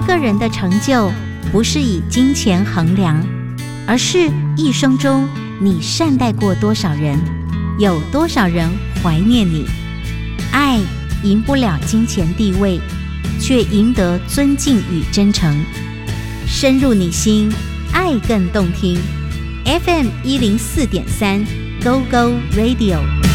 个人的成就不是以金钱衡量，而是一生中你善待过多少人，有多少人怀念你。爱赢不了金钱地位，却赢得尊敬与真诚。深入你心，爱更动听。FM 104.3 Go Go Radio。